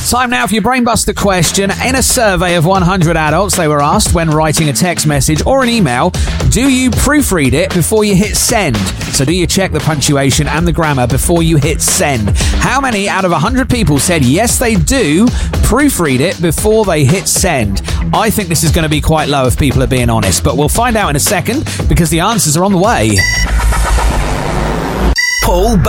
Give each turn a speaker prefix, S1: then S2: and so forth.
S1: Time now for your Brainbuster question. In a survey of 100 adults, they were asked when writing a text message or an email, do you proofread it before you hit send? So do you check the punctuation and the grammar before you hit send? How many out of 100 people said yes, they do proofread it before they hit send? I think this is going to be quite low if people are being honest, but we'll find out in a second because the answers are on the way. Paul